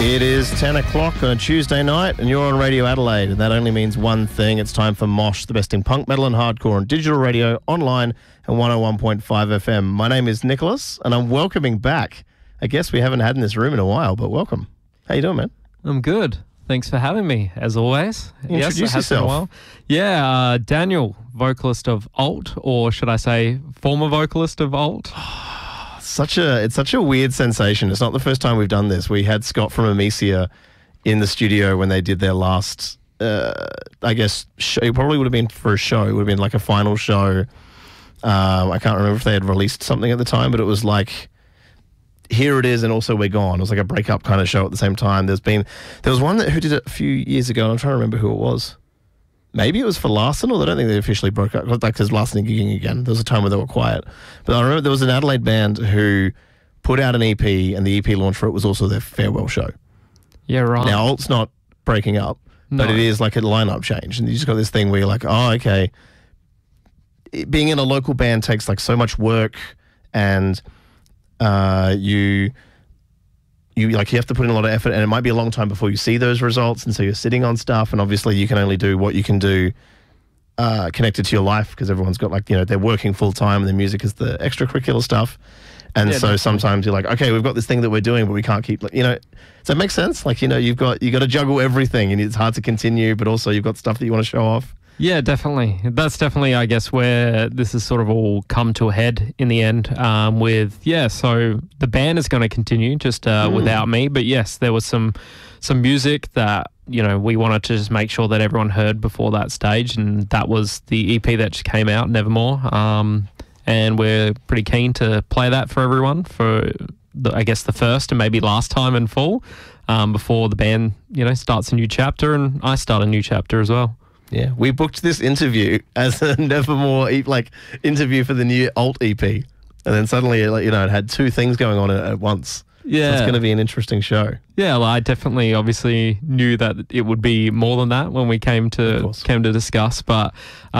It is 10 o'clock on a Tuesday night and you're on Radio Adelaide, and that only means one thing. It's time for Mosh, the best in punk, metal and hardcore on digital radio, online and 101.5 FM. My name is Nicholas and I'm welcoming back a guest we haven't had in this room in a while, but welcome. How you doing, man? I'm good. Thanks for having me, as always. Introduce it has been a yourself. while. Yeah, Daniel, vocalist of Alt, or should I say former vocalist of Alt. It's such a weird sensation. It's not the first time we've done this. We had Scott from Amicia in the studio when they did their last, I guess, show. It probably would have been for a show. It would have been like a final show. I can't remember if they had released something at the time, but it was like, here it is, and also we're gone. It was like a breakup kind of show at the same time. There was one who did it a few years ago, and I'm trying to remember who it was. Maybe it was for Larson, or I don't think they officially broke up. Like, because Larson gigging again. There was a time where they were quiet. But I remember there was an Adelaide band who put out an EP, and the EP launch for it was also their farewell show. Yeah, right. Now, Alt's not breaking up, but it is like a lineup change. And you just got this thing where you're like, oh, okay. Being in a local band takes like so much work, and you have to put in a lot of effort, and it might be a long time before you see those results, and so you're sitting on stuff, and obviously you can only do what you can do connected to your life, because everyone's got they're working full time and the music is the extracurricular stuff, and so sometimes you're like, okay, we've got this thing that we're doing, but we can't keep, does that make sense? You got to juggle everything, and it's hard to continue, but also you've got stuff that you want to show off. Yeah, definitely. That's definitely, I guess, where this has sort of all come to a head in the end so the band is going to continue just without me. But yes, there was some music that, we wanted to just make sure that everyone heard before that stage. And that was the EP that just came out, Nevermore. And we're pretty keen to play that for everyone for, the first and maybe last time in full before the band, starts a new chapter, and I start a new chapter as well. Yeah, we booked this interview as a Nevermore interview for the new Alt EP, and then suddenly it had two things going on at once. Yeah, so it's going to be an interesting show. Yeah, well, I definitely obviously knew that it would be more than that when we came to discuss, but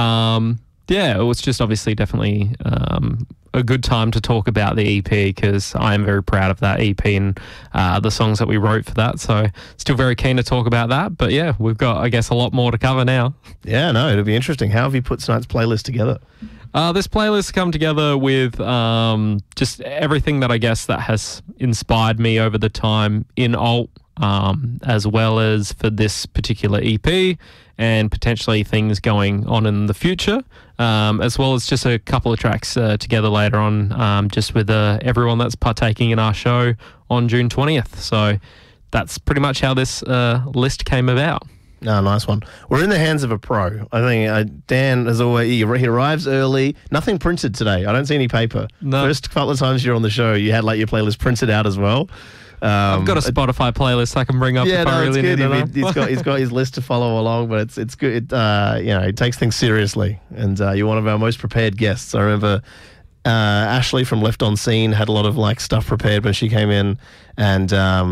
it was just obviously definitely a good time to talk about the EP, because I am very proud of that EP and the songs that we wrote for that. So still very keen to talk about that. But yeah, we've got, I guess, a lot more to cover now. Yeah, no, it'll be interesting. How have you put tonight's playlist together? This playlist come together with just everything that I guess that has inspired me over the time in Alt, as well as for this particular EP, and potentially things going on in the future, as well as just a couple of tracks together later on, just with everyone that's partaking in our show on June 20th. So that's pretty much how this list came about. No, nice one. We're in the hands of a pro. I think Dan, as always, he arrives early. Nothing printed today. I don't see any paper. No. First couple of times you're on the show, you had your playlist printed out as well. I've got a Spotify playlist I can bring up if I really need it. He's got his list to follow along, but it's good. He takes things seriously, and you're one of our most prepared guests. I remember Ashley from Left on Scene had a lot of stuff prepared when she came in, and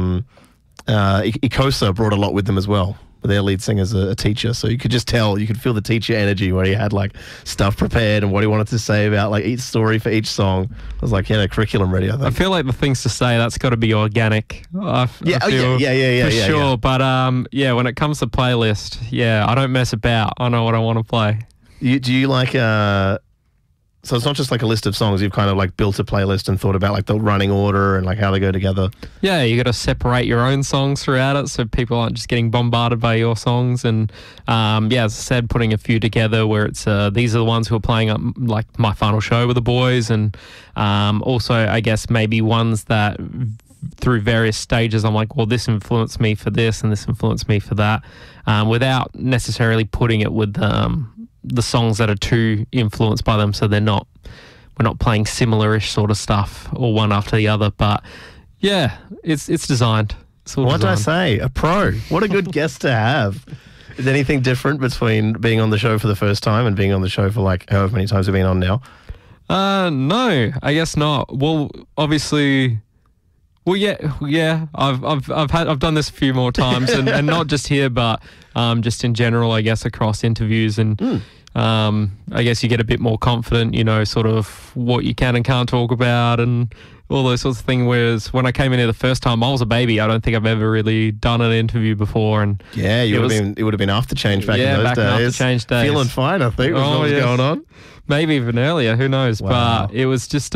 Ikosa brought a lot with them as well. But their lead singer's a teacher, so you could just tell, you could feel the teacher energy where he had stuff prepared and what he wanted to say about each story for each song. I was like, a curriculum ready, I think. I feel like the things to say, that's got to be organic. Yeah. Sure. But when it comes to playlist, I don't mess about. I know what I want to play. Do you like so it's not just a list of songs, you've kind of built a playlist and thought about the running order and how they go together? Yeah, you got to separate your own songs throughout it so people aren't just getting bombarded by your songs. And as I said, putting a few together where it's these are the ones who are playing up my final show with the boys, and also I guess maybe ones that through various stages I'm like, well, this influenced me for this and this influenced me for that, without necessarily putting it with the songs that are too influenced by them, so we're not playing similar-ish sort of stuff or one after the other. But yeah, it's designed. What did I say? A pro. What a good guest to have. Is anything different between being on the show for the first time and being on the show for however many times we've been on now? No, I guess not. Well, obviously. Well, yeah. I've done this a few more times, and not just here, but just in general, I guess, across interviews, and I guess you get a bit more confident, sort of what you can and can't talk about, and all those sorts of things. Whereas when I came in here the first time, I was a baby. I don't think I've ever really done an interview before. And yeah, it would have been after change back in those back days. After change days. Feeling fine, I think, was what was going on. Maybe even earlier. Who knows? Wow. But it was just,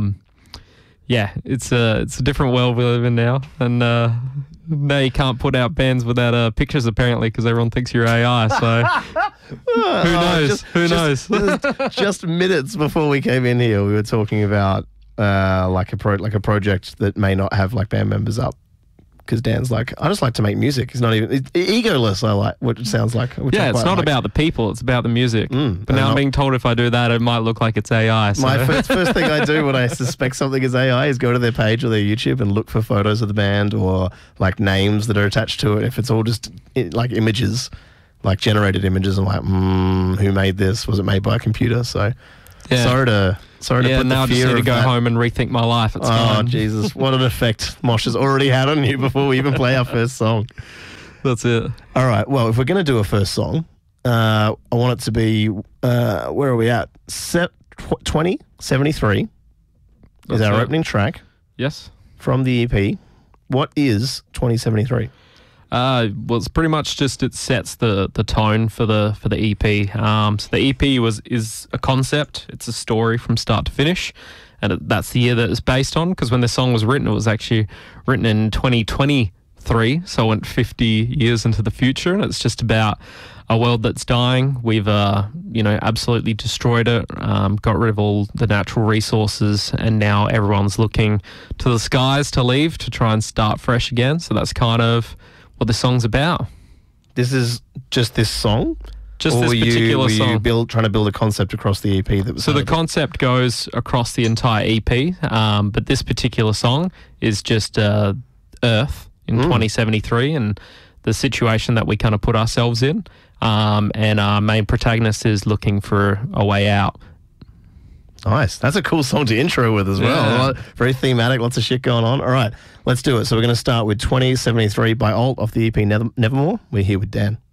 it's a different world we live in now. And now you can't put out bands without pictures, apparently, because everyone thinks you're AI. So who knows? Who knows? Just minutes before we came in here, we were talking about like a project that may not have like band members up. Because Dan's like, I just like to make music. He's not even egoless. I like what it sounds like. It's not about the people; it's about the music. But now I'm being told if I do that, it might look like it's AI. So. My first thing I do when I suspect something is AI is go to their page or their YouTube and look for photos of the band or like names that are attached to it. If it's all just like images, like generated images, I'm like, who made this? Was it made by a computer? So sorry to put now the fear I just need to of go that. home and rethink my life. It's Oh, fine. Jesus. What an effect Mosh has already had on you before we even play our first song. That's it. All right. Well, if we're going to do a first song, I want it to be, where are we at? 2073 is our opening track Yes. from the EP. What is 2073? Well, it's pretty much just it sets the tone for the EP. So the EP is a concept. It's a story from start to finish, and that's the year that it's based on. Because when the song was written, it was actually written in 2023, so it went 50 years into the future, and it's just about a world that's dying. We've absolutely destroyed it, got rid of all the natural resources, and now everyone's looking to the skies to leave to try and start fresh again. So that's kind of what the song's about. This is just this song? Just this particular song. Were you trying to build a concept across the EP? So the concept goes across the entire EP, but this particular song is just Earth in 2073 and the situation that we kind of put ourselves in. And our main protagonist is looking for a way out. Nice. That's a cool song to intro with as well. Yeah. Very thematic, lots of shit going on. All right, let's do it. So we're going to start with 2073 by Alt off the EP Nevermore. We're here with Dan.